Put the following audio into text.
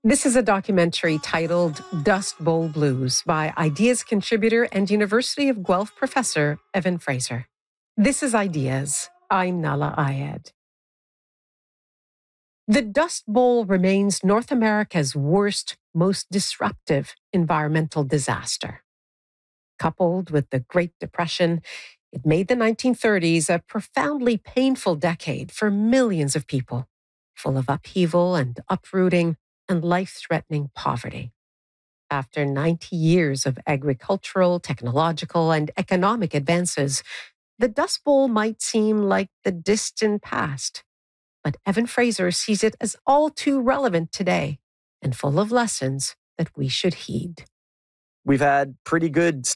This is a documentary titled Dust Bowl Blues by Ideas contributor and University of Guelph professor Evan Fraser. This is Ideas. I'm Nahlah Ayed. The Dust Bowl remains North America's worst, most disruptive environmental disaster. Coupled with the Great Depression, it made the 1930s a profoundly painful decade for millions of people, full of upheaval and uprooting and life-threatening poverty. After 90 years of agricultural, technological, and economic advances, the Dust Bowl might seem like the distant past. But Evan Fraser sees it as all too relevant today and full of lessons that we should heed. We've had pretty good